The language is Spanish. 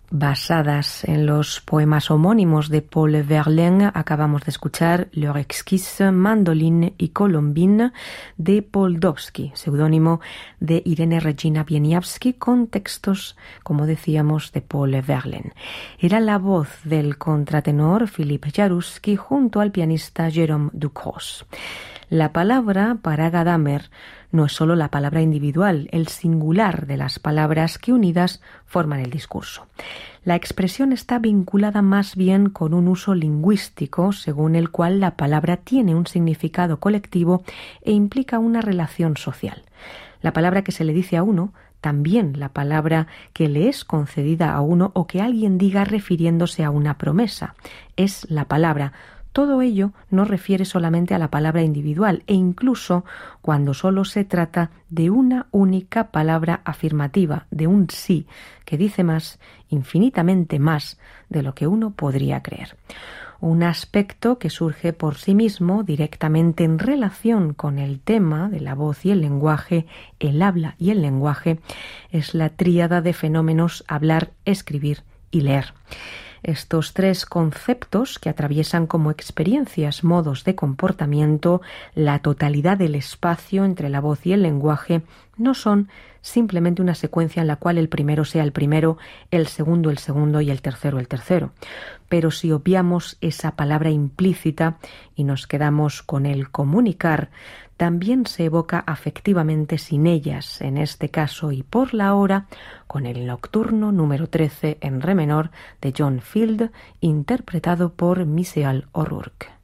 Basadas en los poemas homónimos de Paul Verlaine, acabamos de escuchar Leur exquise mandoline y colombine de Poldowski, seudónimo de Irene Regina Wieniawski, con textos, como decíamos, de Paul Verlaine. Era la voz del contratenor Philippe Jaruski junto al pianista Jérôme Ducros. La palabra para Gadamer no es solo la palabra individual, el singular de las palabras que unidas forman el discurso. La expresión está vinculada más bien con un uso lingüístico, según el cual la palabra tiene un significado colectivo e implica una relación social. La palabra que se le dice a uno, también la palabra que le es concedida a uno o que alguien diga refiriéndose a una promesa, es la palabra. Todo ello no refiere solamente a la palabra individual e incluso cuando solo se trata de una única palabra afirmativa, de un sí, que dice más, infinitamente más, de lo que uno podría creer. Un aspecto que surge por sí mismo directamente en relación con el tema de la voz y el lenguaje, el habla y el lenguaje, es la tríada de fenómenos hablar, escribir y leer. Estos tres conceptos que atraviesan como experiencias, modos de comportamiento, la totalidad del espacio entre la voz y el lenguaje, no son simplemente una secuencia en la cual el primero sea el primero, el segundo y el tercero el tercero. Pero si obviamos esa palabra implícita y nos quedamos con el comunicar, también se evoca afectivamente sin ellas, en este caso y por la hora, con el nocturno número 13 en re menor de John Field, interpretado por Michael O'Rourke.